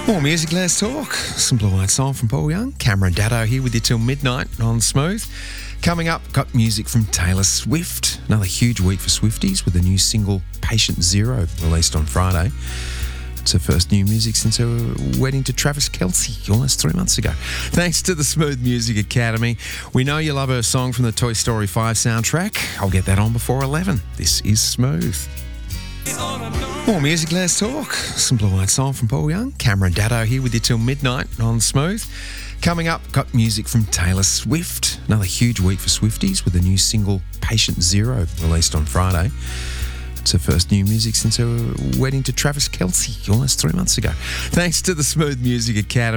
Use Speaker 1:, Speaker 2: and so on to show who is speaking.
Speaker 1: More music, less talk. Some Blue Eyed Soul from Paul Young. Cameron Daddo here with you till midnight on Smooth. Coming up, got music from Taylor Swift. Another huge week for Swifties with a new single, Patient Zero, released on Friday. It's her first new music since her wedding to Travis Kelce almost 3 months ago. Thanks to the Smooth Music Academy. We know you love her song from the Toy Story 5 soundtrack. I'll get that on before 11. This is Smooth. More music, less talk. Some Blue Eyed Soul from Paul Young. Cameron Daddo here with you till midnight on Smooth. Coming up, got music from Taylor Swift. Another huge week for Swifties with a new single, Patient Zero, released on Friday. It's her first new music since her wedding to Travis Kelce almost 3 months ago. Thanks to the Smooth Music Academy.